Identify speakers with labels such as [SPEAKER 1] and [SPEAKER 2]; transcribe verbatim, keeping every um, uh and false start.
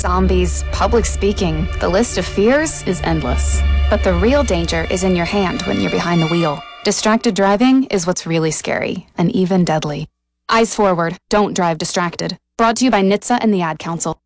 [SPEAKER 1] Zombies, public speaking, the list of fears is endless. But the real danger is in your hand when you're behind the wheel. Distracted driving is what's really scary, and even deadly. Eyes forward, don't drive distracted. Brought to you by N H T S A and the Ad Council.